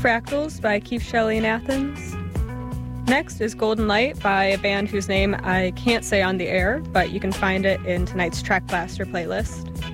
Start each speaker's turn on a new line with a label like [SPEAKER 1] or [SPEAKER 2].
[SPEAKER 1] Fractals by Keith Shelley and Athens. Next is Golden Light by a band whose name I can't say on the air, but you can find it in tonight's Track Blaster playlist.